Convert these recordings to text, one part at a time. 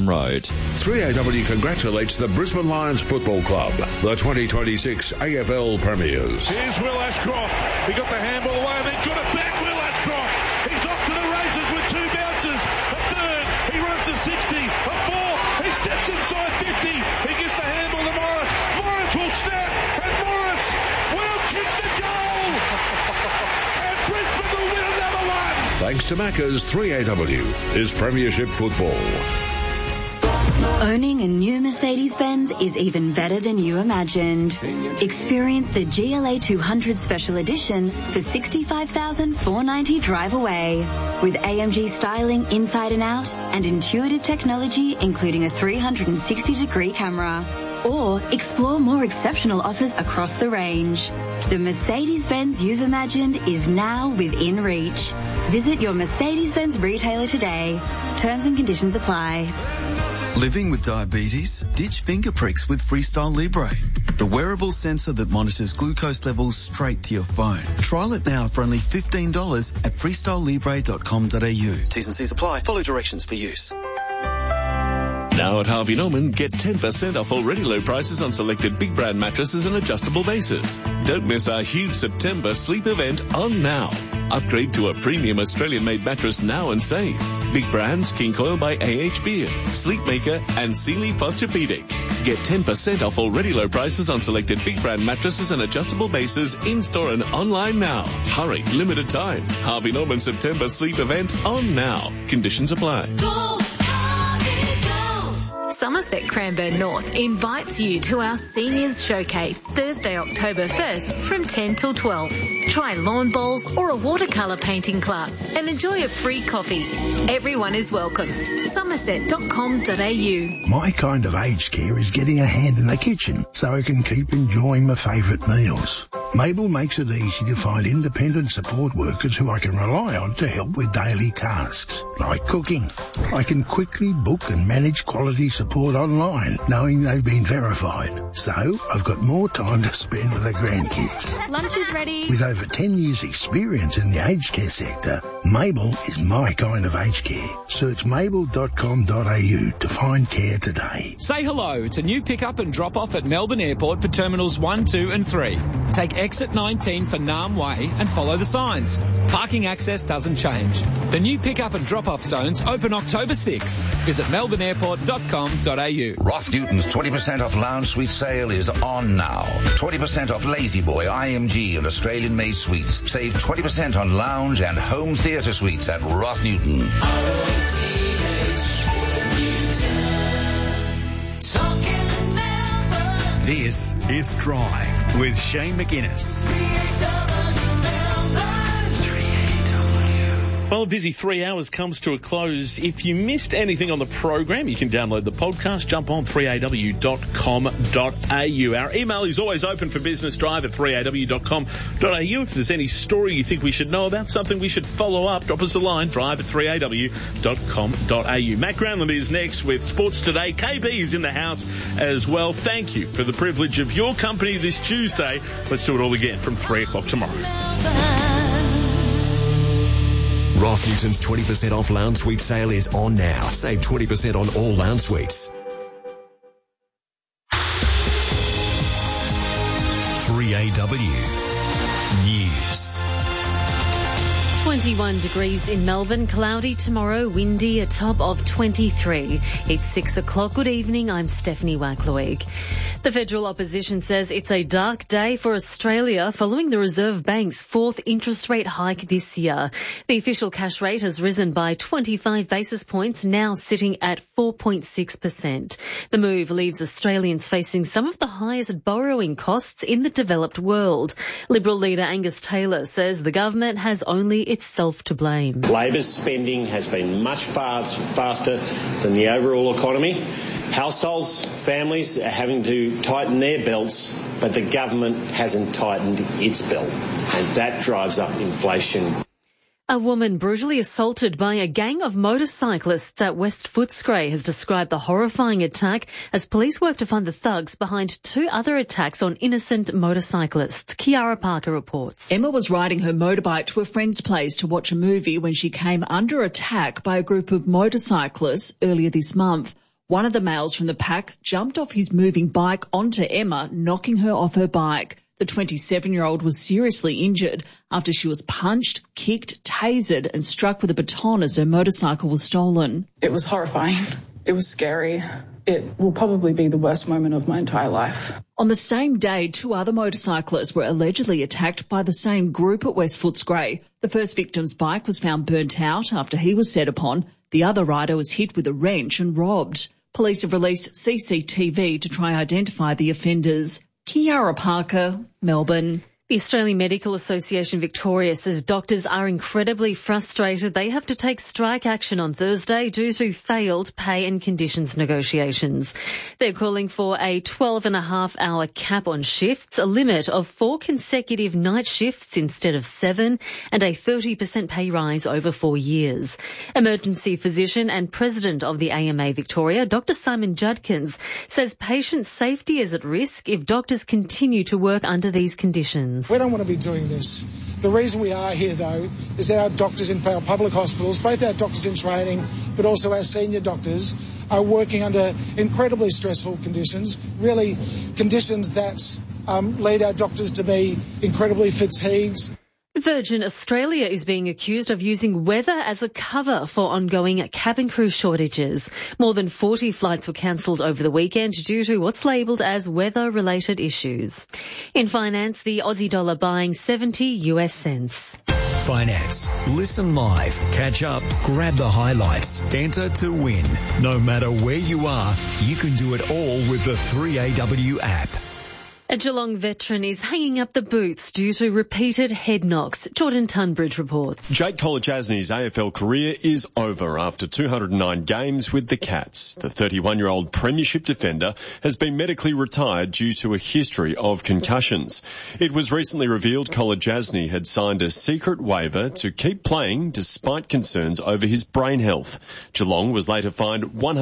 Road. 3AW congratulates the Brisbane Lions Football Club, the 2026 AFL Premiers. Here's Will Ashcroft. He got the handball away and then got it back. Will Ashcroft. He's off to the races with 2 bounces. A third. He runs to 60. A fourth. He steps inside 50. He gives the handball to Morris. Morris will snap. And Morris will kick the goal. And Brisbane will win another one. Thanks to Macca's, 3AW is Premiership football. Owning a new Mercedes-Benz is even better than you imagined. Experience the GLA 200 Special Edition for $65,490 drive away. With AMG styling inside and out and intuitive technology including a 360-degree camera. Or explore more exceptional offers across the range. The Mercedes-Benz you've imagined is now within reach. Visit your Mercedes-Benz retailer today. Terms and conditions apply. Living with diabetes? Ditch finger pricks with Freestyle Libre, the wearable sensor that monitors glucose levels straight to your phone. Trial it now for only $15 at freestylelibre.com.au. T's and C's apply. Follow directions for use. Now at Harvey Norman, get 10% off already low prices on selected big brand mattresses and adjustable bases. Don't miss our huge September sleep event on now. Upgrade to a premium Australian-made mattress now and save. Big brands, King Coil by A.H. Beard, Sleepmaker and Sealy Posturepedic. Get 10% off already low prices on selected big brand mattresses and adjustable bases in-store and online now. Hurry, limited time. Harvey Norman September sleep event on now. Conditions apply. Somerset Cranbourne North invites you to our Seniors Showcase Thursday, October 1st from 10 till 12. Try lawn bowls or a watercolour painting class and enjoy a free coffee. Everyone is welcome. Somerset.com.au. My kind of aged care is getting a hand in the kitchen so I can keep enjoying my favourite meals. Mabel makes it easy to find independent support workers who I can rely on to help with daily tasks, like cooking. I can quickly book and manage quality support online, knowing they've been verified. So I've got more time to spend with the grandkids. Lunch is ready. With over 10 years experience in the aged care sector, Mabel is my kind of aged care. Search mabel.com.au to find care today. Say hello. It's a new pick-up and drop-off at Melbourne Airport for Terminals 1, 2 and 3. Take exit 19 for Naarm Way and follow the signs. Parking access doesn't change. The new pick-up and drop-off zones open October 6. Visit melbourneairport.com.au. Roth Newton's 20% off lounge suite sale is on now. 20% off Lazy Boy, IMG and Australian-made suites. Save 20% on lounge and home theatre suites at Roth Newton. This is Drive with Shane McGuinness. Well, a busy 3 hours comes to a close. If you missed anything on the program, you can download the podcast. Jump on 3aw.com.au. Our email is always open for business, drive at 3aw.com.au. If there's any story you think we should know about, something we should follow up, drop us a line, drive at 3aw.com.au. Matt Granlund is next with Sports Today. KB is in the house as well. Thank you for the privilege of your company this Tuesday. Let's do it all again from 3 o'clock tomorrow. Roth Newton's 20% off lounge suite sale is on now. Save 20% on all lounge suites. 3AW News. 21 degrees in Melbourne, cloudy tomorrow, windy, a top of 23. It's 6 o'clock. Good evening, I'm Stephanie Wackloig. The federal opposition says it's a dark day for Australia following the Reserve Bank's fourth interest rate hike this year. The official cash rate has risen by 25 basis points, now sitting at 4.6%. The move leaves Australians facing some of the highest borrowing costs in the developed world. Liberal leader Angus Taylor says the government has only itself to blame. Labor's spending has been much faster than the overall economy. Households, families are having to tighten their belts, but the government hasn't tightened its belt, and that drives up inflation. A woman brutally assaulted by a gang of motorcyclists at West Footscray has described the horrifying attack as police work to find the thugs behind two other attacks on innocent motorcyclists. Kiara Parker reports. Emma was riding her motorbike to a friend's place to watch a movie when she came under attack by a group of motorcyclists earlier this month. One of the males from the pack jumped off his moving bike onto Emma, knocking her off her bike. The 27-year-old was seriously injured after she was punched, kicked, tasered and struck with a baton as her motorcycle was stolen. It was horrifying. It was scary. It will probably be the worst moment of my entire life. On the same day, 2 other motorcyclists were allegedly attacked by the same group at West Footscray. The first victim's bike was found burnt out after he was set upon. The other rider was hit with a wrench and robbed. Police have released CCTV to try identify the offenders. Kiara Parker, Melbourne. The Australian Medical Association Victoria says doctors are incredibly frustrated. They have to take strike action on Thursday due to failed pay and conditions negotiations. They're calling for a 12.5-hour cap on shifts, a limit of 4 consecutive night shifts instead of 7, and a 30% pay rise over 4 years. Emergency physician and president of the AMA Victoria, Dr. Simon Judkins, says patient safety is at risk if doctors continue to work under these conditions. We don't want to be doing this. The reason we are here, though, is that our doctors in our public hospitals, both our doctors in training, but also our senior doctors, are working under incredibly stressful conditions, really conditions that lead our doctors to be incredibly fatigued. Virgin Australia is being accused of using weather as a cover for ongoing cabin crew shortages. More than 40 flights were cancelled over the weekend due to what's labelled as weather-related issues. In finance, the Aussie dollar buying 70 US cents. Finance. Listen live, catch up, grab the highlights, enter to win. No matter where you are, you can do it all with the 3AW app. A Geelong veteran is hanging up the boots due to repeated head knocks. Jordan Tunbridge reports. Jake Kolodjasny's AFL career is over after 209 games with the Cats. The 31-year-old premiership defender has been medically retired due to a history of concussions. It was recently revealed Kolodjasny had signed a secret waiver to keep playing despite concerns over his brain health. Geelong was later fined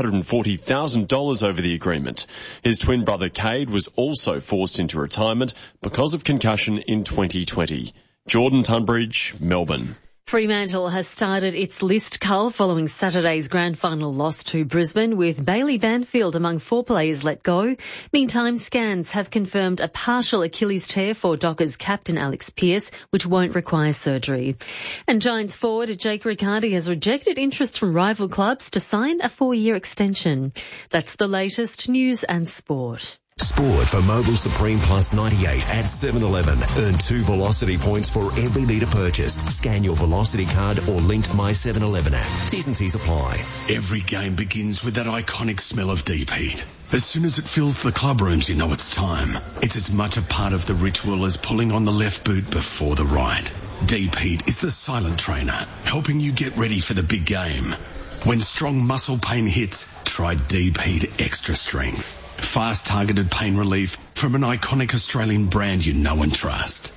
$140,000 over the agreement. His twin brother Cade was also forced into retirement because of concussion in 2020. Jordan Tunbridge, Melbourne. Fremantle has started its list cull following Saturday's grand final loss to Brisbane, with Bailey Banfield among 4 players let go. Meantime, scans have confirmed a partial Achilles tear for Dockers captain Alex Pearce, which won't require surgery. And Giants forward Jake Riccardi has rejected interest from rival clubs to sign a 4-year extension. That's the latest news and sport. Sport for Mobil Supreme Plus 98 at 7-Eleven. Earn 2 Velocity points for every litre purchased. Scan your Velocity card or linked My 7-Eleven app. T's and C's apply. Every game begins with that iconic smell of deep heat. As soon as it fills the club rooms, you know it's time. It's as much a part of the ritual as pulling on the left boot before the right. Deep heat is the silent trainer, helping you get ready for the big game. When strong muscle pain hits, try Deep Heat Extra Strength. Fast targeted pain relief from an iconic Australian brand you know and trust.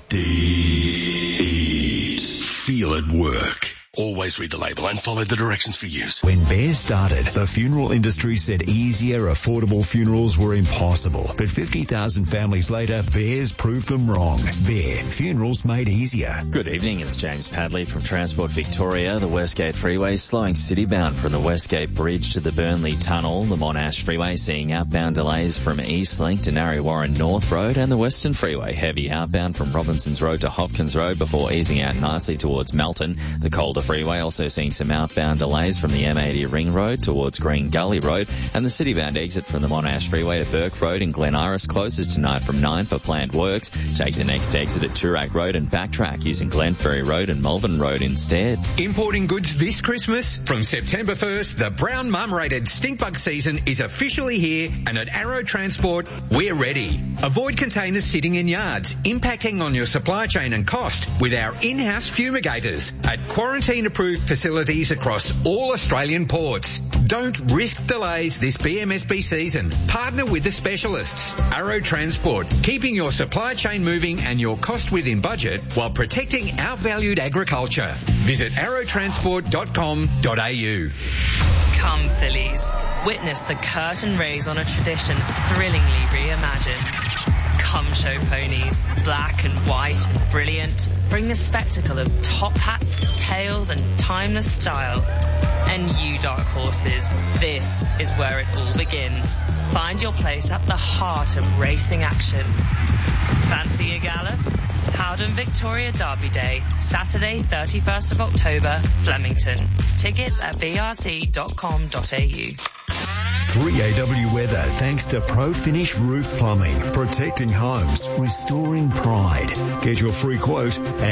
Deep. Feel it work. Always read the label and follow the directions for use. When Bear started, the funeral industry said easier, affordable funerals were impossible. But 50,000 families later, Bear's proved them wrong. Bear, funerals made easier. Good evening, it's James Padley from Transport Victoria. The Westgate Freeway slowing citybound from the Westgate Bridge to the Burnley Tunnel. The Monash Freeway seeing outbound delays from Eastlink to Narre Warren North Road, and the Western Freeway heavy outbound from Robinsons Road to Hopkins Road before easing out nicely towards Melton. The Calder Freeway also seeing some outbound delays from the M80 Ring Road towards Green Gully Road, and the citybound exit from the Monash Freeway to Burke Road in Glen Iris closes tonight from 9 for planned works. Take the next exit at Toorak Road and backtrack using Glenferrie Road and Melbourne Road instead. Importing goods this Christmas? From September 1st, the brown mum rated stink bug season is officially here, and at Arrow Transport, we're ready. Avoid containers sitting in yards, impacting on your supply chain and cost with our in-house fumigators at quarantine-approved facilities across all Australian ports. Don't risk delays this BMSB season. Partner with the specialists. Arrow Transport, keeping your supply chain moving and your cost within budget while protecting our valued agriculture. Visit arrowtransport.com.au. Come, Phillies. Witness the curtain raise on a tradition thrillingly reimagined. Come show ponies, black and white and brilliant. Bring the spectacle of top hats, tails and timeless style. And you, dark horses, this is where it all begins. Find your place at the heart of racing action. Fancy a gallop? Howden Victoria Derby Day, Saturday 31st of October, Flemington. Tickets at brc.com.au. 3AW weather thanks to Pro Finish Roof Plumbing, protecting homes, restoring pride. Get your free quote at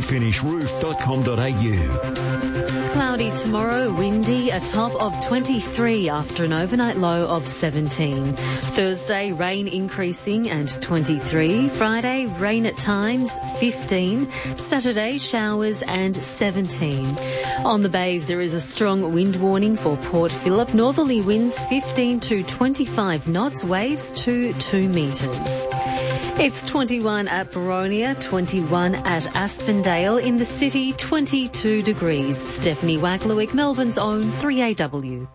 profinishroof.com.au. Cloudy tomorrow, windy, a top of 23 after an overnight low of 17. Thursday, rain increasing and 23. Friday, rain at times, 15. Saturday, showers and 17. On the bays, there is a strong wind warning for Port Phillip. Northerly winds 15 to 25 knots, waves to 2 metres. It's 21 at Boronia, 21 at Aspendale. In the city, 22 degrees. Stephanie Waglowick, Melbourne's own 3AW.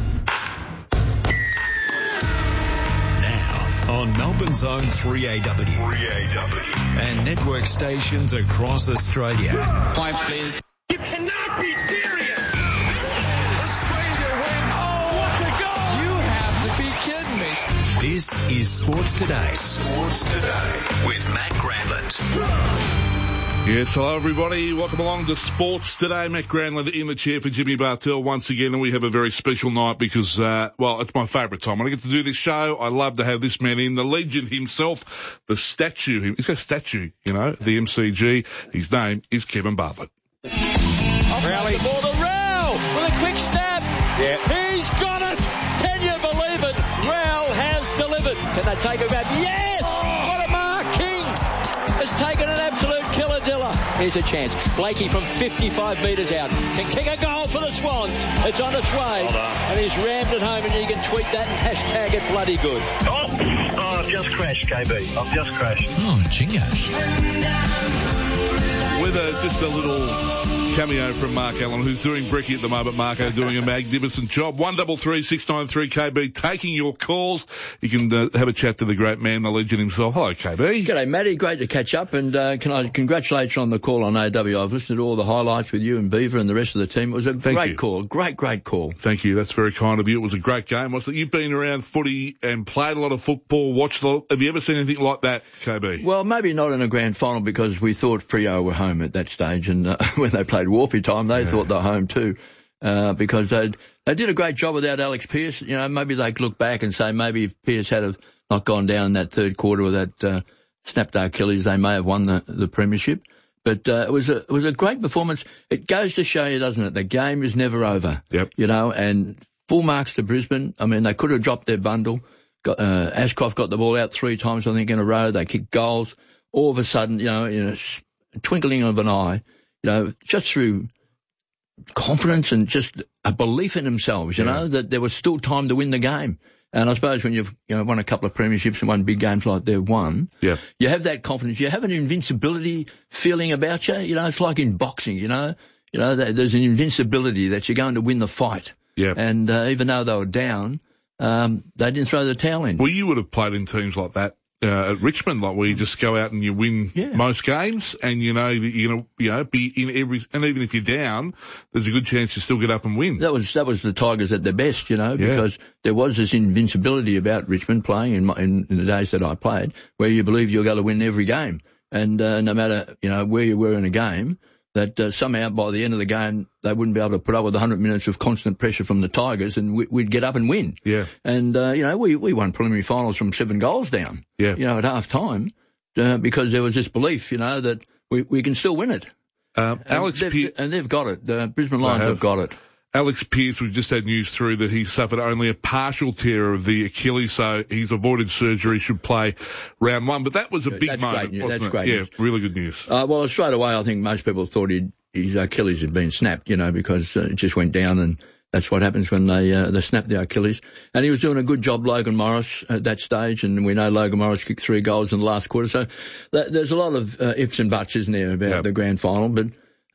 Now, on Melbourne's own 3AW. And network stations across Australia. Point, please. You cannot be serious! Australia win! Oh, what a goal! You have to be kidding me. This is Sports Today. Sports Today with Matt Granlund. Yes, hello everybody. Welcome along to Sports Today. Matt Granlund in the chair for Jimmy Bartell once again, and we have a very special night because, well, it's my favourite time. When I get to do this show, I love to have this man in, the legend himself, the statue. He's got a statue, you know, the MCG. His name is Kevin Bartlett. Rowley. The ball to Rowell with a quick stab. Yeah. He's got it. Can you believe it? Rowell has delivered. Can they take it back? Yes! What a mark. King has taken an absolute killer diller. Here's a chance. Blakey from 55 metres out can kick a goal for the Swans. It's on its way. And he's rammed it home, and you can tweet that and hashtag it bloody good. Oh, I've just crashed, KB. I've just crashed. Oh, jingoes. With just a little cameo from Mark Allen, who's doing brekkie at the moment. Marco doing a magnificent job. 133 693 KB, taking your calls. You can have a chat to the great man, the legend himself. Hello, KB. G'day, Matty. Great to catch up, and can I congratulate you on the call on AW. I've listened to all the highlights with you and Beaver and the rest of the team. It was a great call. Great call. Thank you. That's very kind of you. It was a great game, wasn't it? You've been around footy and played a lot of football, watched a lot. Have you ever seen anything like that, KB? Well, maybe not in a grand final because we thought Freo were home at that stage, and when they played Warpy time, they thought they were home too, because they did a great job without Alex Pearce. You know, maybe they could look back and say maybe if Pearce had not gone down in that third quarter with that snapped Achilles, they may have won the premiership. But it was a great performance. It goes to show you, doesn't it? The game is never over. Yep. You know, and full marks to Brisbane. I mean, they could have dropped their bundle. Ashcroft got the ball out 3 times, I think, in a row. They kicked goals. All of a sudden, you know, in a twinkling of an eye, you know, just through confidence and just a belief in themselves, you know, that there was still time to win the game. And I suppose when you've won a couple of premierships and won big games like they've won, you have that confidence. You have an invincibility feeling about you. You know, it's like in boxing, you know, there's an invincibility that you're going to win the fight. Yeah. And even though they were down, they didn't throw the towel in. Well, you would have played in teams like that at Richmond, like where you just go out and you win most games, and you know that you're gonna be in every, and even if you're down, there's a good chance you still get up and win. That was the Tigers at their best, you know, because there was this invincibility about Richmond playing in the days that I played, where you believe you're going to win every game, and no matter where you were in a game, that somehow by the end of the game they wouldn't be able to put up with 100 minutes of constant pressure from the Tigers, and we'd get up and win. Yeah. And we won preliminary finals from 7 goals down. Yeah. At half time, because there was this belief, that we can still win it. Alex Pearce, and they've got it. The Brisbane Lions have got it. Alex Pearce, we've just had news through that he suffered only a partial tear of the Achilles, so he's avoided surgery, should play round 1. But that was a big moment, wasn't it? That's great news. Really good news. Well, straight away, I think most people thought his Achilles had been snapped, because it just went down, and that's what happens when they snap the Achilles. And he was doing a good job, Logan Morris, at that stage, and we know Logan Morris kicked 3 goals in the last quarter. So there's a lot of ifs and buts, isn't there, about the grand final, but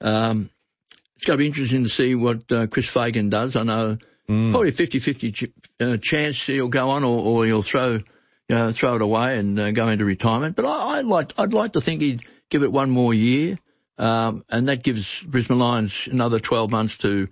it's going to be interesting to see what Chris Fagan does. I know probably a 50-50 chance he'll go on, or he'll throw throw it away and go into retirement. But I'd like to think he'd give it one more year, and that gives Brisbane Lions another 12 months to,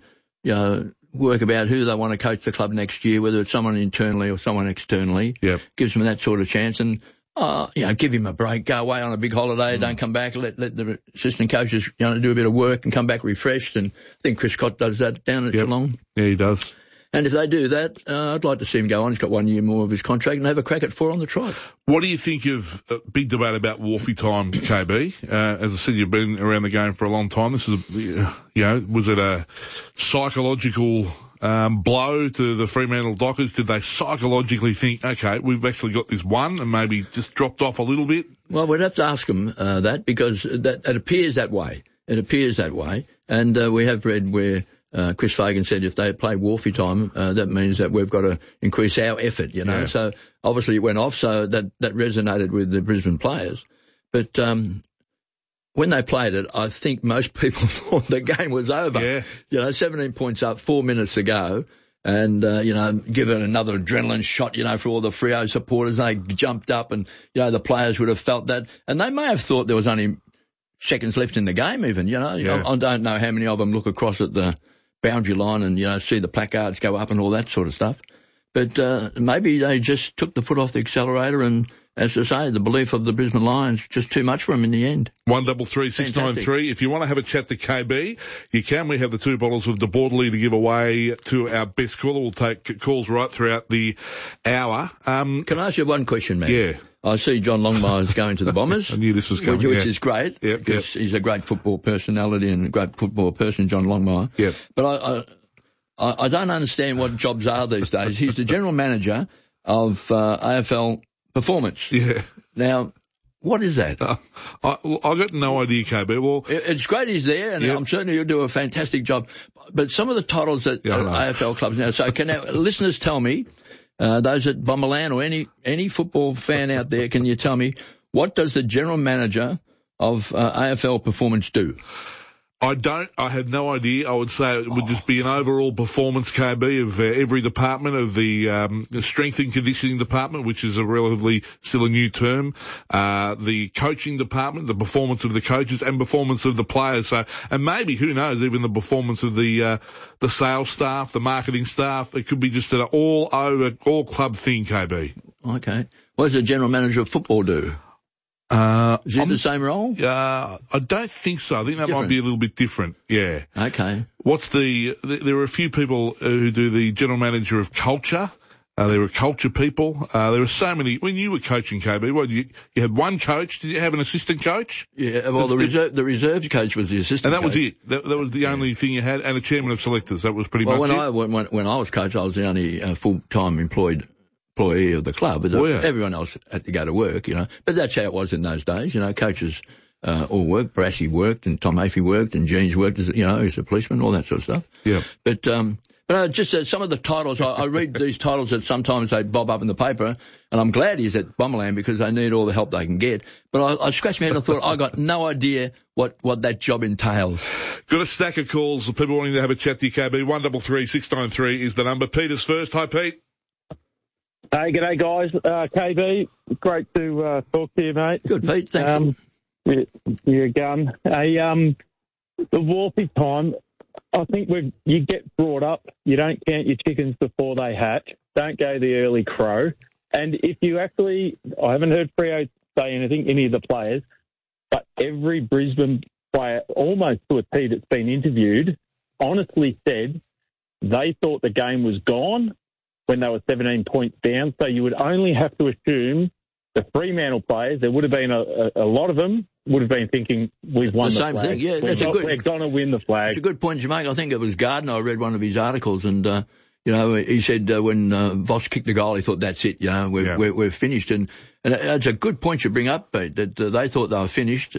work about who they want to coach the club next year, whether it's someone internally or someone externally. Yep. Gives them that sort of chance. And, give him a break, go away on a big holiday, don't come back, let the assistant coaches, do a bit of work and come back refreshed. And I think Chris Scott does that down at Geelong. Yeah, he does. And if they do that, I'd like to see him go on. He's got 1 year more of his contract and have a crack at 4 on the trot. What do you think of big debate about Wolfie time, KB? As I said, you've been around the game for a long time. This is, was it a psychological blow to the Fremantle Dockers? Did they psychologically think, okay, we've actually got this one and maybe just dropped off a little bit? Well, we'd have to ask them that because it appears that way. It appears that way. And we have read where Chris Fagan said if they play Wolfie time, that means that we've got to increase our effort, Yeah. So obviously it went off, so that resonated with the Brisbane players. But when they played it, I think most people thought the game was over. Yeah. 17 points up, 4 minutes to go. And, give it another adrenaline shot, for all the Freo supporters. They jumped up and, the players would have felt that. And they may have thought there was only seconds left in the game even, Yeah. I don't know how many of them look across at the boundary line and, see the placards go up and all that sort of stuff. But maybe they just took the foot off the accelerator and, as I say, the belief of the Brisbane Lions, just too much for them in the end. 133 693. If you want to have a chat to KB, you can. We have the 2 bottles of De Bordeley to give away to our best caller. We'll take calls right throughout the hour. Can I ask you one question, man? Yeah. I see John Longmire's going to the Bombers. I knew this was coming. Which is great, because he's a great football personality and a great football person, John Longmire. Yeah. But I don't understand what jobs are these days. He's the general manager of AFL Performance. Yeah. Now, what is that? I got no idea, KB. Well, it's great he's there, and I'm certain he'll do a fantastic job. But some of the titles at AFL clubs now. So can our listeners tell me, those at Bomberland or any football fan out there, can you tell me what does the general manager of AFL Performance do? I had no idea. I would say it would just be an overall performance, KB, of every department, of the strength and conditioning department, which is a relatively still a new term, the coaching department, the performance of the coaches and performance of the players. So, and maybe, who knows, even the performance of the sales staff, the marketing staff. It could be just an all club thing, KB. Okay. What does the general manager of football do? Is he the same role? I don't think so. I think that might be a little bit different. Yeah. Okay. There are a few people who do the general manager of culture. There were culture people. There were so many. When you were coaching, KB, you had one coach. Did you have an assistant coach? Yeah. Well, the reserve coach was the assistant. And that coach. Was it. That was the only thing you had, and a chairman of selectors. That was pretty much it. When I was coach, I was the only full-time employee of the club. Everyone else had to go to work, But that's how it was in those days, Coaches all worked. Brassie worked, and Tom Hafey worked, and Jeans worked as a policeman, all that sort of stuff. Yeah. But just some of the titles, I read these titles that sometimes they bob up in the paper, and I'm glad he's at Bomberland because they need all the help they can get. But I scratched my head and I thought, I got no idea what that job entails. Got a stack of calls of people wanting to have a chat to you, KB. 133 693 is the number. Peter's first. Hi, Pete. Hey, g'day guys. KB, great to talk to you, mate. Good, Pete. Thanks. You're a gun. Hey, the Wolfie time, I think you get brought up, you don't count your chickens before they hatch. Don't go the early crow. And if you actually, I haven't heard Freo say anything, any of the players, but every Brisbane player, almost to a T that's been interviewed, honestly said they thought the game was gone when they were 17 points down. So you would only have to assume the Fremantle players, there would have been a lot of them, would have been thinking, we've won the same flag. Thing. Yeah, we're going to win the flag. It's a good point you make. I think it was Gardner. I read one of his articles and, he said when Voss kicked the goal, he thought, that's it, we're finished. And it's a good point you bring up, Pete, that they thought they were finished,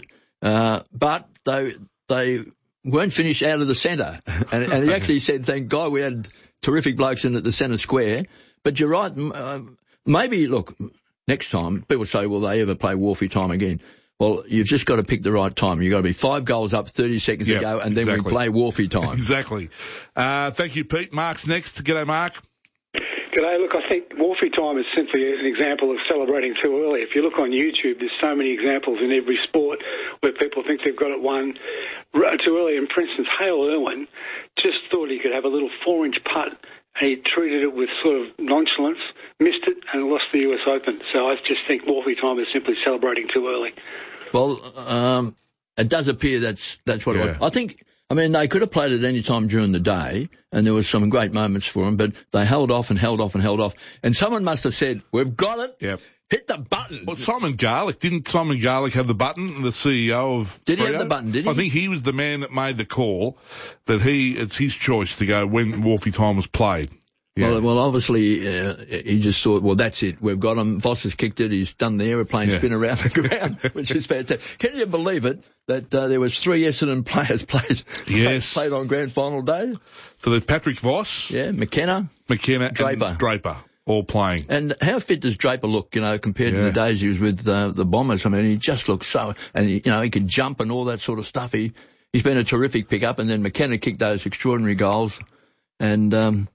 but they weren't finished out of the centre. And he actually said, thank God we had terrific blokes in at the centre square. But you're right. Maybe, look, next time people say, will they ever play Wolfie time again? Well, you've just got to pick the right time. You've got to be 5 goals up, 30 seconds to go, and then we play Wolfie time. Exactly. Thank you, Pete. Mark's next. G'day, Mark. G'day. Look, I think Wolfie time is simply an example of celebrating too early. If you look on YouTube, there's so many examples in every sport where people think they've got it won too early. And for instance, Hale Irwin just thought he could have a little 4-inch putt, and he treated it with sort of nonchalance, missed it, and lost the US Open. So I just think Wolfie time is simply celebrating too early. Well, it does appear that's what it was. I think. I mean, they could have played it any time during the day, and there was some great moments for them, but they held off and held off and held off. And someone must have said, "We've got it. Yep. Hit the button." Well, Simon Garlick, didn't Simon Garlick have the button, the CEO of Did he Freo? have the button, did he? I think he was the man that made the call that it's his choice to go when Wolfie time was played. Yeah. Well, obviously, he just thought, well, that's it. We've got him. Voss has kicked it. He's done the aeroplane spin around the ground, which is fantastic. Can you believe it that there was 3 Essendon players played on grand final day? So there's Patrick Voss. Yeah, McKenna, and Draper, all playing. And how fit does Draper look, compared to the days he was with the Bombers? I mean, he just looks so, and he could jump and all that sort of stuff. He's been a terrific pickup, and then McKenna kicked those extraordinary goals, and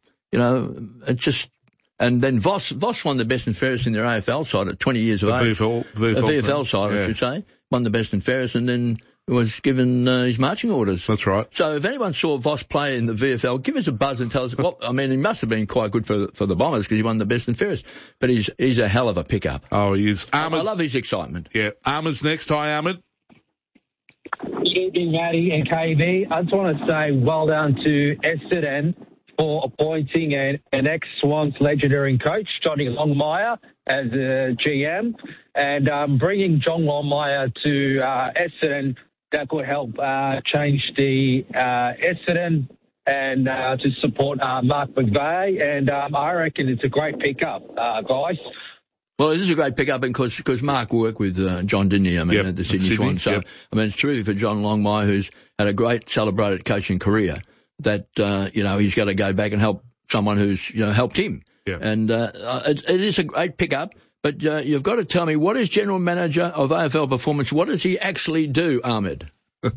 and then Voss won the best and fairest in their AFL side at 20 years of age. VFL side, I should say, won the best and fairest, and then was given his marching orders. That's right. So if anyone saw Voss play in the VFL, give us a buzz and tell us. Well, I mean, he must have been quite good for the Bombers because he won the best and fairest, but he's a hell of a pickup. Oh, he is. I love his excitement. Yeah, Ahmed's next. Hi, Ahmed. Good evening, Matty and KB. I just want to say well done to Essendon for appointing an ex-Swans legendary coach, Johnny Longmire, as a GM, and bringing John Longmire to Essendon. That could help change the Essendon and to support Mark McVeigh. And I reckon it's a great pickup, guys. Well, it is a great pickup because Mark worked with John, didn't he? I mean, at the Sydney Swans. So, I mean, it's true for John Longmire, who's had a great celebrated coaching career, that, he's got to go back and help someone who's, helped him. Yeah. And it is a great pickup, but you've got to tell me, what is General Manager of AFL Performance? What does he actually do, Ahmed?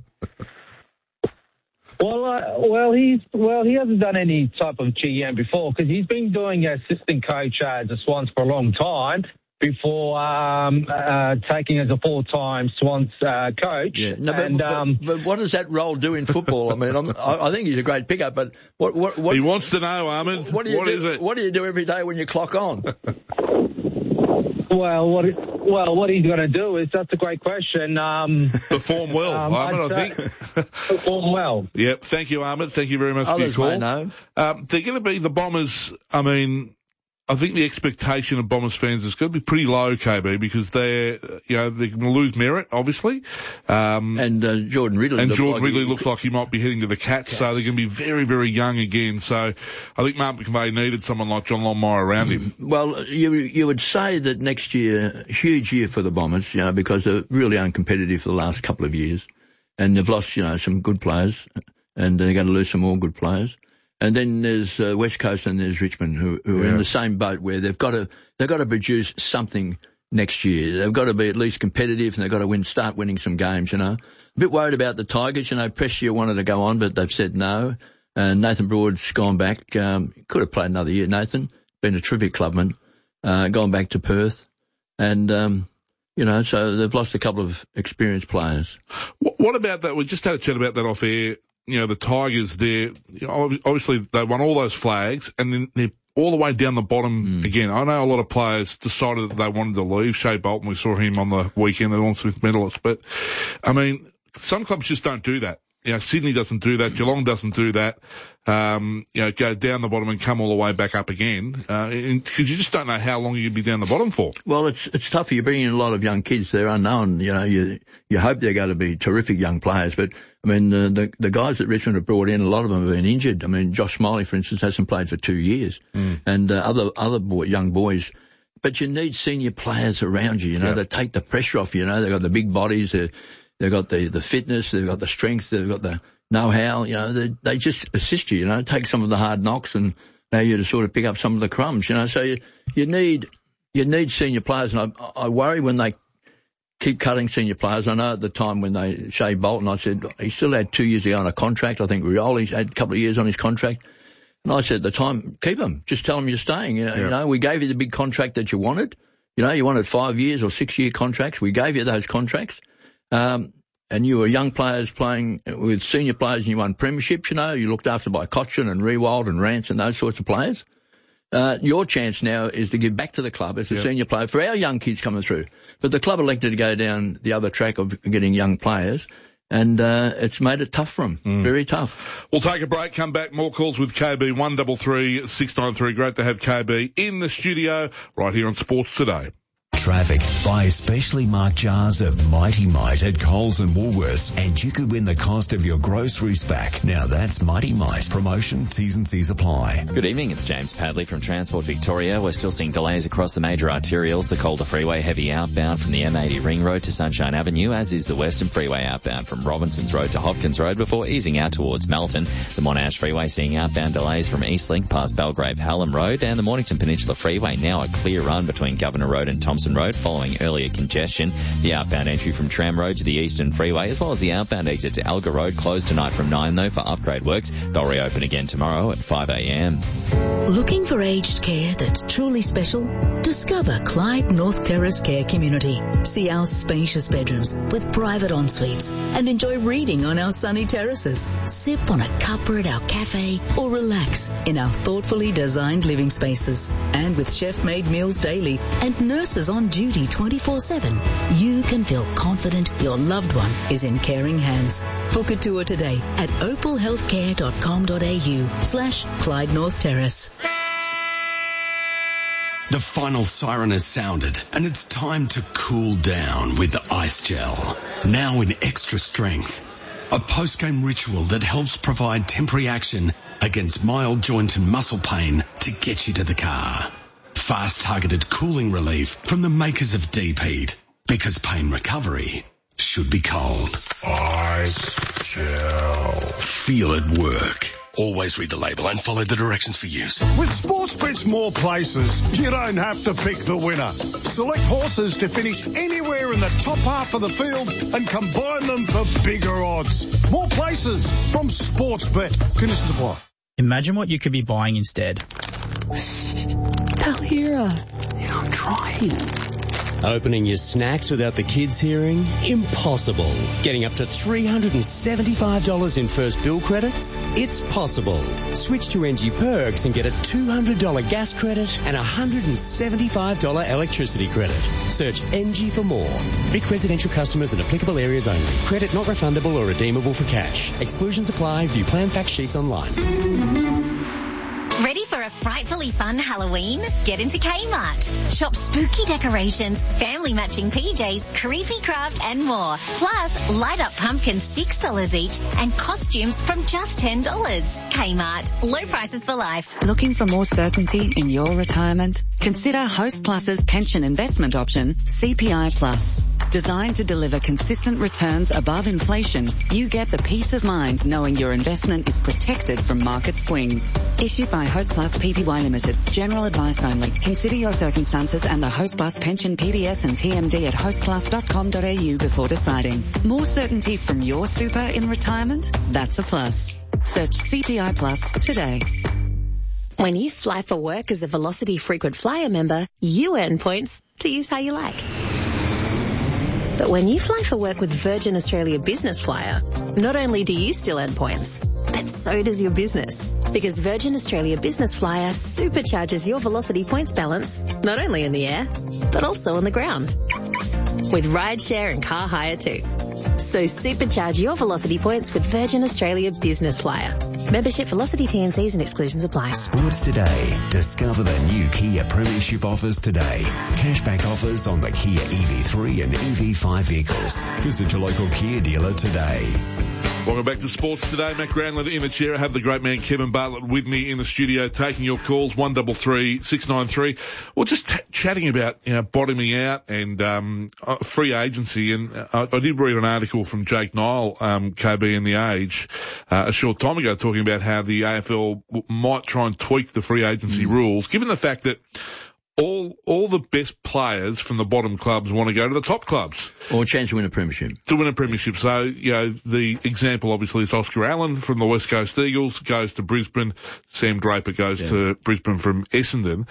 Well, he hasn't done any type of GM before because he's been doing assistant coach at the Swans for a long time before taking as a full-time Swans coach. Yeah, no, but what does that role do in football? I mean, I think he's a great pickup, but what he wants to know, Ahmed. What is it? What do you do every day when you clock on? Well, what he's going to do is, that's a great question. Perform well, Ahmed, I think. Perform well. Yep. Thank you, Ahmed. Thank you very much for your call. Know. They're going to be the Bombers. I mean, I think the expectation of Bombers fans is going to be pretty low, KB, because they're going to lose Merritt, obviously. And Jordan Ridley. Looks like he might be heading to the Cats, so they're going to be very, very young again. So I think Mark McVeigh needed someone like John Longmire around him. Well, you would say that next year, huge year for the Bombers, because they're really uncompetitive for the last couple of years. And they've lost, some good players, and they're going to lose some more good players. And then there's West Coast and there's Richmond who are in the same boat where they've got to produce something next year. They've got to be at least competitive and they've got to start winning some games, A bit worried about the Tigers, Prestia wanted to go on, but they've said no. And Nathan Broad's gone back. Could have played another year, Nathan. Been a terrific clubman. Gone back to Perth. And, so they've lost a couple of experienced players. What about that? We just had a chat about that off air. The Tigers, obviously they won all those flags and then they're all the way down the bottom again. I know a lot of players decided that they wanted to leave. Shea Bolton, we saw him on the weekend, the Norm Smith medalist. But, I mean, some clubs just don't do that. Sydney doesn't do that. Geelong doesn't do that. Go down the bottom and come all the way back up again. Because you just don't know how long you'd be down the bottom for. Well, it's tough. You're bringing in a lot of young kids. They're unknown. You hope they're going to be terrific young players. But, I mean, the guys that Richmond have brought in, a lot of them have been injured. I mean, Josh Smiley, for instance, hasn't played for 2 years. And other young boys. But you need senior players around you, that take the pressure off you. They've got the big bodies. They've got the fitness, they've got the strength, they've got the know-how, they just assist you, take some of the hard knocks and allow you to sort of pick up some of the crumbs, so you need senior players, and I worry when they keep cutting senior players. I know at the time when Shea Bolton, I said he still had 2 years to go on a contract. I think Rioli's had a couple of years on his contract. And I said at the time, keep them. Just tell them you're staying. You know, we gave you the big contract that you wanted. You know, you wanted 5 years or 6 year contracts. We gave you those contracts. And you were young players playing with senior players and you won premierships, you know. You looked after by Cochrane and Rewald and Rance and those sorts of players. Your chance now is to give back to the club as a senior player for our young kids coming through. But the club elected to go down the other track of getting young players. And it's made it tough for them, very tough. We'll take a break, come back, more calls with KB, 133 693. Great to have KB in the studio right here on Sports Today. Traffic. Buy specially marked jars of Mighty Mite at Coles and Woolworths and you could win the cost of your groceries back. Now that's Mighty Mite. Promotion, T's and C's apply. Good evening, it's James Padley from Transport Victoria. We're still seeing delays across the major arterials. The Calder Freeway heavy outbound from the M80 Ring Road to Sunshine Avenue, as is the Western Freeway outbound from Robinsons Road to Hopkins Road before easing out towards Melton. The Monash Freeway seeing outbound delays from Eastlink past Belgrave Hallam Road, and the Mornington Peninsula Freeway now a clear run between Governor Road and Thompson Road following earlier congestion. The outbound entry from Tram Road to the Eastern Freeway, as well as the outbound exit to Alga Road, closed tonight from 9 though for upgrade works. They'll reopen again tomorrow at 5 a.m. Looking for aged care that's truly special? Discover Clyde North Terrace Care Community. See our spacious bedrooms with private en-suites and enjoy reading on our sunny terraces. Sip on a cuppa at our cafe or relax in our thoughtfully designed living spaces. And with chef-made meals daily and nurses on duty 24/7, you can feel confident your loved one is in caring hands. Book a tour today at opalhealthcare.com.au/Clyde North Terrace. The final siren has sounded and it's time to cool down with Ice Gel. Now in extra strength. A post-game ritual that helps provide temporary action against mild joint and muscle pain to get you to the car. Fast targeted cooling relief from the makers of Deep Heat. Because pain recovery should be cold. Ice Gel. Feel it work. Always read the label and follow the directions for use. With Sportsbet's more places, you don't have to pick the winner. Select horses to finish anywhere in the top half of the field and combine them for bigger odds. More places from Sportsbet. Conditions apply. Imagine what you could be buying instead. They'll hear us. Yeah, I'm trying. Opening your snacks without the kids hearing? Impossible. Getting up to $375 in first bill credits? It's possible. Switch to NG Perks and get a $200 gas credit and a $175 electricity credit. Search NG for more. Vic residential customers in applicable areas only. Credit not refundable or redeemable for cash. Exclusions apply. View plan fact sheets online. Ready for a frightfully fun Halloween? Get into Kmart. Shop spooky decorations, family matching PJs, creepy craft and more. Plus, light up pumpkins $6 each and costumes from just $10. Kmart. Low prices for life. Looking for more certainty in your retirement? Consider Host Plus's pension investment option, CPI Plus. Designed to deliver consistent returns above inflation, you get the peace of mind knowing your investment is protected from market swings. Issued by Host Plus Pty Limited. General advice only. Consider your circumstances and the Host Plus pension PDS and TMD at hostplus.com.au before deciding. More certainty from your super in retirement? That's a plus. Search CPI Plus today. When you fly for work as a Velocity frequent flyer member, you earn points to use how you like. But when you fly for work with Virgin Australia Business Flyer, not only do you still earn points, but so does your business. Because Virgin Australia Business Flyer supercharges your Velocity points balance, not only in the air, but also on the ground. With rideshare and car hire too. So supercharge your Velocity points with Virgin Australia Business Flyer. Membership, Velocity T&Cs and exclusions apply. Sports Today. Discover the new Kia Premiership offers today. Cashback offers on the Kia EV3 and EV5 vehicles. Visit your local Kia dealer today. Welcome back to Sports Today. Matt Granlund in the chair. I have the great man Kevin Bartlett with me in the studio taking your calls, 133 693. Well, just chatting about, bottoming out and free agency. And I did read an article from Jake Nile, KB in The Age, a short time ago talking about how the AFL might try and tweak the free agency rules, given the fact that all all the best players from the bottom clubs want to go to the top clubs. Or a chance to win a premiership. To win a premiership. So, the example obviously is Oscar Allen from the West Coast Eagles goes to Brisbane. Sam Draper goes to Brisbane from Essendon.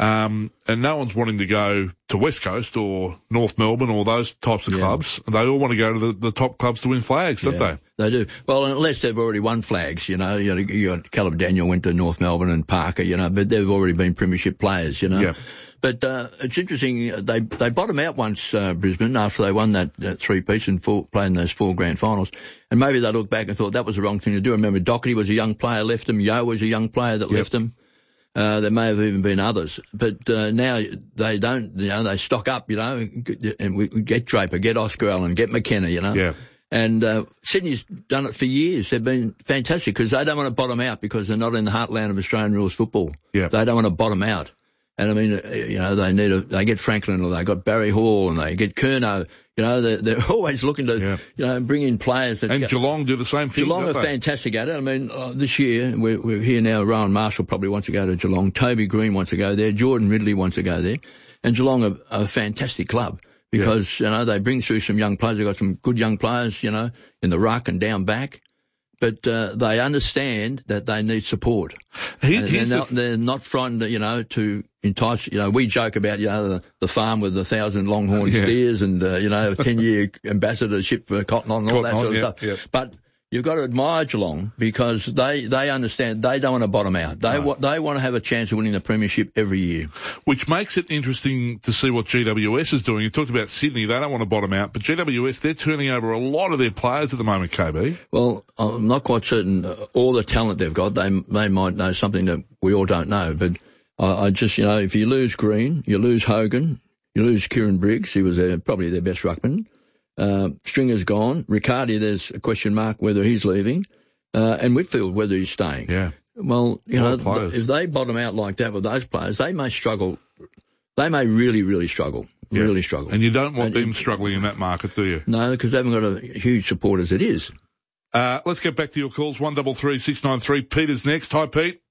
And no one's wanting to go to West Coast or North Melbourne or those types of clubs. They all want to go to the top clubs to win flags, don't they? They do. Well, unless they've already won flags, you got Caleb Daniel went to North Melbourne and Parker, but they've already been premiership players, Yeah. But it's interesting, they bottomed out once, Brisbane, after they won that three-piece and playing those 4 grand finals. And maybe they looked back and thought that was the wrong thing to do. I remember Doherty was a young player, left them. Yeo was a young player that left them. There may have even been others. But now they don't, they stock up, and we get Draper, get Oscar Allen, get McKenna, Yeah. And Sydney's done it for years. They've been fantastic because they don't want to bottom out because they're not in the heartland of Australian rules football. They don't want to bottom out. And I mean, they get Franklin or they got Barry Hall and they get Curnow. They're always looking to, bring in players. And Geelong do the same thing. Geelong are fantastic at it. I mean, this year, we're here now, Rowan Marshall probably wants to go to Geelong. Toby Green wants to go there. Jordan Ridley wants to go there. And Geelong are a fantastic club. Because, they bring through some young players. They've got some good young players, in the ruck and down back. But they understand that they need support. They're not frightened, to entice, we joke about, the farm with 1,000 longhorn steers and, a 10-year ambassadorship for Cotton On and all that sort of stuff. But you've got to admire Geelong because they understand they don't want to bottom out. They want to have a chance of winning the premiership every year. Which makes it interesting to see what GWS is doing. You talked about Sydney, they don't want to bottom out, but GWS, they're turning over a lot of their players at the moment, KB. Well, I'm not quite certain all the talent they've got. They might know something that we all don't know, but I just, if you lose Green, you lose Hogan, you lose Kieran Briggs, he was probably their best ruckman. Stringer's gone. Riccardi, there's a question mark whether he's leaving. And Whitfield, whether he's staying. Yeah. Well, if they bottom out like that with those players, they may struggle. They may really, really struggle. Yeah. Really struggle. And you don't want them struggling in that market, do you? No, because they haven't got a huge support as it is. Let's get back to your calls. 133 693. Peter's next. Hi, Pete.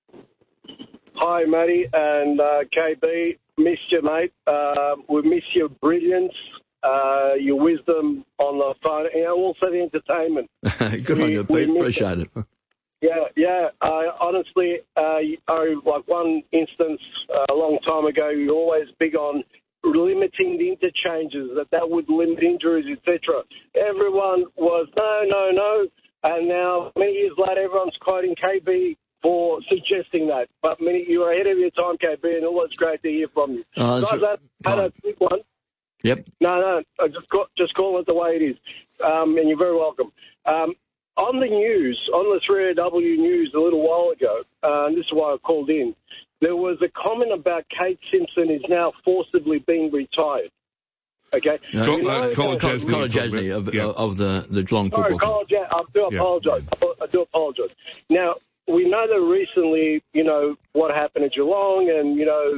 Hi, Matty and KB. Missed you, mate. We miss your brilliance. Your wisdom on the phone, also the entertainment. Good on you, Pete. Appreciate it. Yeah. Honestly, like one instance a long time ago, you were always big on limiting the interchanges, that would limit injuries, etc. Everyone was no, and now many years later, everyone's quoting KB for suggesting that. But you were ahead of your time, KB, and it was great to hear from you. Guys, I had a quick one. Yep. No, just call it the way it is. And you're very welcome. On the news, on the 3AW news a little while ago, and this is why I called in, there was a comment about Kate Simpson is now forcibly being retired. Okay? Colin Jasny of the Geelong football club. I do apologise. Now, we know that recently, what happened at Geelong and,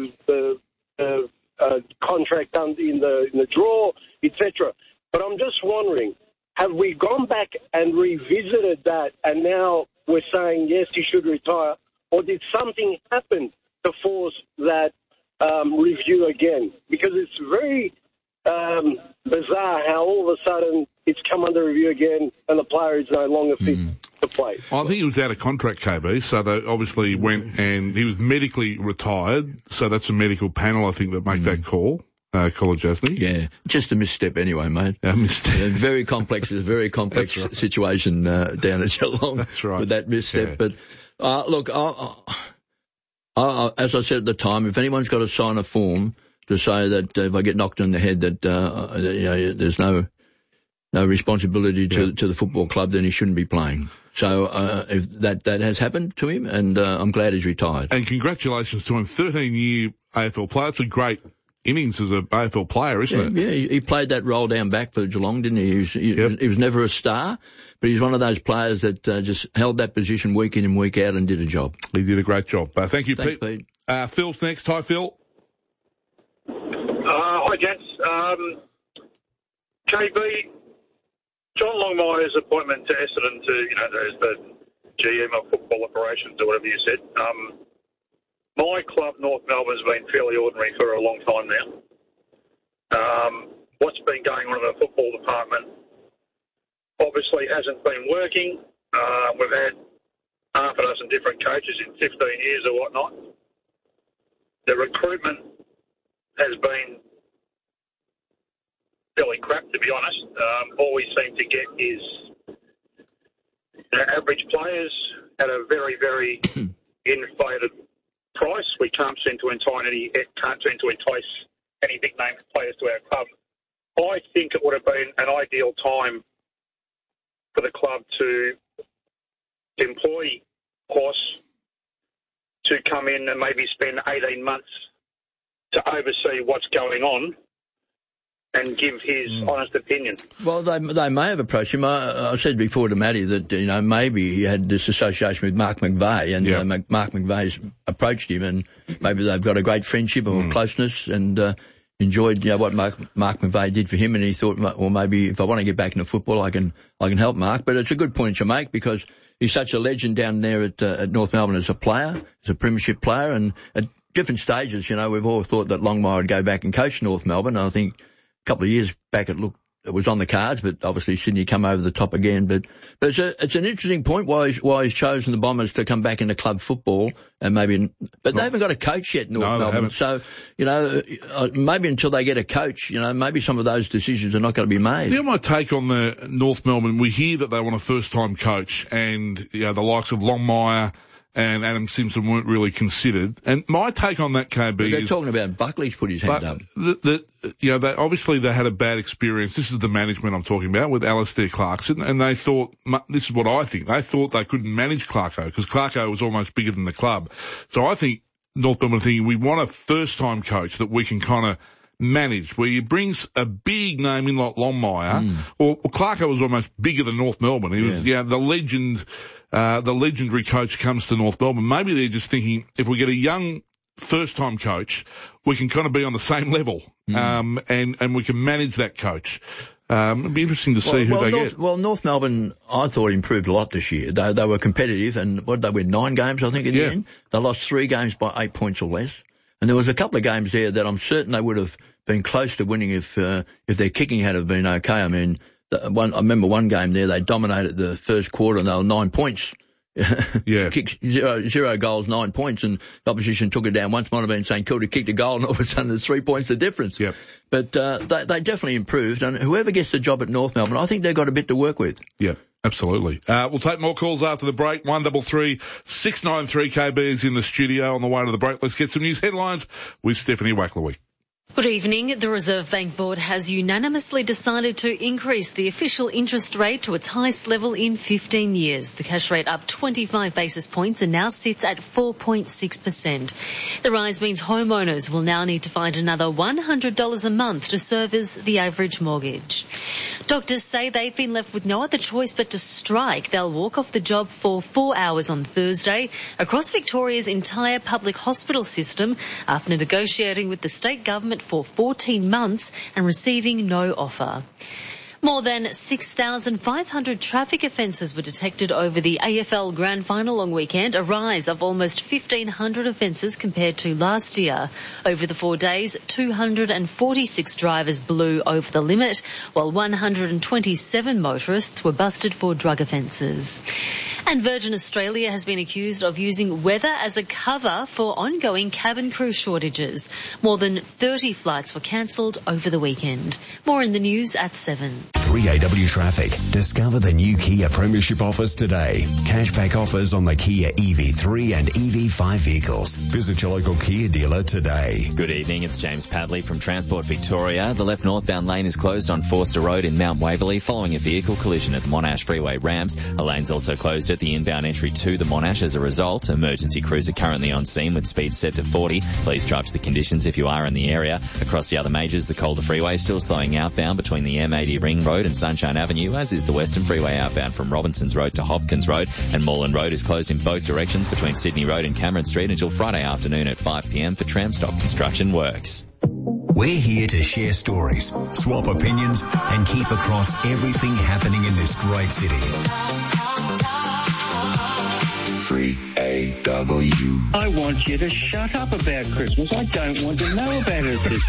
the contract done in the draw, etc. But I'm just wondering, have we gone back and revisited that and now we're saying, yes, he should retire, or did something happen to force that review again? Because it's very bizarre how all of a sudden it's come under review again and the player is no longer fit to play. I think he was out of contract, KB, so they obviously went and he was medically retired, so that's a medical panel, I think, that make that call. Colin Jasny. Yeah, just a misstep anyway, mate. Very complex. It's a very complex situation down at Geelong. That's right. With that misstep. Yeah. But look, as I said at the time, if anyone's got to sign a form to say that if I get knocked on the head that there's no responsibility to the football club, then he shouldn't be playing. So if that has happened to him, and I'm glad he's retired. And congratulations to him, 13-year AFL player. It's a great innings as an AFL player, isn't it? Yeah, he played that role down back for Geelong, didn't he? He was never a star, but he's one of those players that just held that position week in and week out and did a job. He did a great job. Thank you, Thanks, Pete. Phil's next. Hi, Phil. Hi, gents. KB, John Longmire's appointment to Essendon as the GM of football operations or whatever you said. My club, North Melbourne, has been fairly ordinary for a long time now. What's been going on in the football department obviously hasn't been working. We've had half a dozen different coaches in 15 years or whatnot. The recruitment has been fairly crap, to be honest. All we seem to get is average players at a very, very inflated price. We can't seem to entice any big name players to our club. I think it would have been an ideal time for the club to employ Horse to come in and maybe spend 18 months to oversee what's going on and give his honest opinion. Well, they may have approached him. I said before to Matty that, maybe he had this association with Mark McVeigh, and Mark McVeigh's approached him, and maybe they've got a great friendship or closeness, and enjoyed what Mark McVeigh did for him, and he thought, well, maybe if I want to get back into football, I can help Mark. But it's a good point to make, because he's such a legend down there at North Melbourne as a player, as a premiership player, and at different stages, we've all thought that Longmire would go back and coach North Melbourne. I think a couple of years back it was on the cards, but obviously Sydney come over the top again. But it's an interesting point why he's chosen the Bombers to come back into club football, and they haven't got a coach yet, North Melbourne. So maybe until they get a coach, maybe some of those decisions are not going to be made. My take on the North Melbourne, we hear that they want a first-time coach, and the likes of Longmire and Adam Simpson weren't really considered. And my take on that, KB, but they're talking about Buckley's put his hand up. They had a bad experience. This is the management I'm talking about, with Alistair Clarkson, and they thought, this is what I think, they thought they couldn't manage Clarko, because Clarko was almost bigger than the club. So I think North Melbourne thinking, we want a first-time coach that we can kind of manage, where he brings a big name in like Longmire, or Clarko was almost bigger than North Melbourne. He was, the legendary coach comes to North Melbourne. Maybe they're just thinking, if we get a young first-time coach, we can kind of be on the same level, and we can manage that coach. It'd be interesting to see who they get. Well, North Melbourne, I thought, improved a lot this year. They were competitive, and what did they win? 9 games, I think, in the end. They lost 3 games by 8 points or less. And there was a couple of games there that I'm certain they would have been close to winning if their kicking had have been okay. I mean, I remember one game there, they dominated the first quarter and they were 9 points. Kicked 0 goals, 9 points, and the opposition took it down once. Might have been St Kilda kicked a goal, and all of a sudden there's 3 points the difference. But they definitely improved, and whoever gets the job at North Melbourne, I think they've got a bit to work with. Yeah, absolutely. We'll take more calls after the break. 133 693 KB is in the studio on the way to the break. Let's get some news headlines with Stephanie Wacklowick. Good evening. The Reserve Bank Board has unanimously decided to increase the official interest rate to its highest level in 15 years. The cash rate up 25 basis points and now sits at 4.6%. The rise means homeowners will now need to find another $100 a month to service the average mortgage. Doctors say they've been left with no other choice but to strike. They'll walk off the job for 4 hours on Thursday across Victoria's entire public hospital system after negotiating with the state government for 14 months and receiving no offer. More than 6,500 traffic offences were detected over the AFL Grand Final long weekend, a rise of almost 1,500 offences compared to last year. Over the 4 days, 246 drivers blew over the limit, while 127 motorists were busted for drug offences. And Virgin Australia has been accused of using weather as a cover for ongoing cabin crew shortages. More than 30 flights were cancelled over the weekend. More in the news at 7. 3AW Traffic. Discover the new Kia Premiership offers today. Cashback offers on the Kia EV3 and EV5 vehicles. Visit your local Kia dealer today. Good evening, it's James Padley from Transport Victoria. The left northbound lane is closed on Forster Road in Mount Waverley following a vehicle collision at the Monash Freeway Ramps. A lane's also closed at the inbound entry to the Monash as a result. Emergency crews are currently on scene with speed set to 40. Please drive to the conditions if you are in the area. Across the other majors, the Calder Freeway is still slowing outbound between the M80 Ring Road and Sunshine Avenue, as is the Western Freeway outbound from Robinsons Road to Hopkins Road, and Moreland Road is closed in both directions between Sydney Road and Cameron Street until Friday afternoon at 5 p.m. for tram stop construction works. We're here to share stories, swap opinions, and keep across everything happening in this great city. 3AW. I want you to shut up about Christmas. I don't want to know about it this